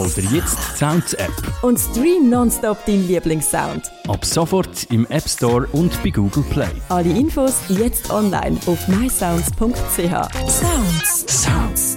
Hol dir jetzt die Sounds-App. Und stream nonstop deinen Lieblingssound. Ab sofort im App Store und bei Google Play. Alle Infos jetzt online auf mysounds.ch. Sounds.